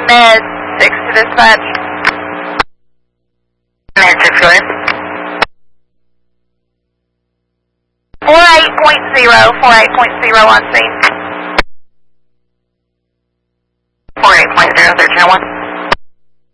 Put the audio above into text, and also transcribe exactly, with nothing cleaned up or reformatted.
Med six to dispatch. Med six, go ahead. four eight point zero, four eight point zero on scene.